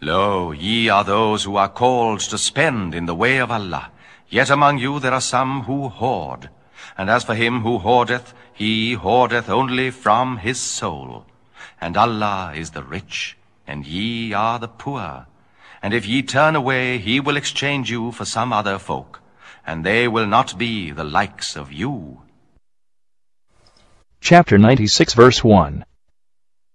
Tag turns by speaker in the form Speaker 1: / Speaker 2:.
Speaker 1: Lo, ye are those who are called to spend in the way of Allah. Yet among you there are some who hoard. And as for him who hoardeth, he hoardeth only from his soul. And Allah is the rich, and ye are the poor. And if ye turn away, he will exchange you for some other folk, and they will not be the likes of you.
Speaker 2: Chapter 96 verse 1.